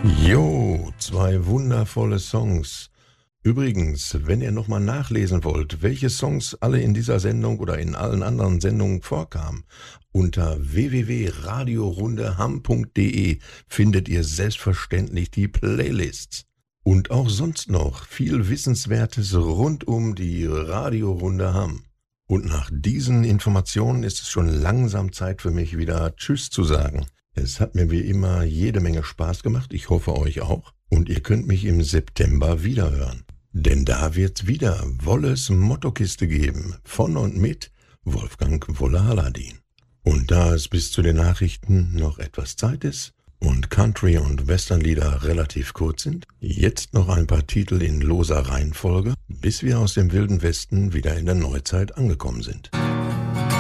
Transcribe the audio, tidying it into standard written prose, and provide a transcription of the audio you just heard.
Jo, zwei wundervolle Songs. Übrigens, wenn ihr nochmal nachlesen wollt, welche Songs alle in dieser Sendung oder in allen anderen Sendungen vorkamen, unter www.radiorundeham.de findet ihr selbstverständlich die Playlists. Und auch sonst noch viel Wissenswertes rund um die Radiorunde Hamm. Und nach diesen Informationen ist es schon langsam Zeit für mich wieder Tschüss zu sagen. Es hat mir wie immer jede Menge Spaß gemacht, ich hoffe euch auch. Und ihr könnt mich im September wiederhören. Denn da wird's wieder Wolles Mottokiste geben, von und mit Wolfgang Wolle-Halladin. Und da es bis zu den Nachrichten noch etwas Zeit ist und Country- und Westernlieder relativ kurz sind, jetzt noch ein paar Titel in loser Reihenfolge, bis wir aus dem Wilden Westen wieder in der Neuzeit angekommen sind.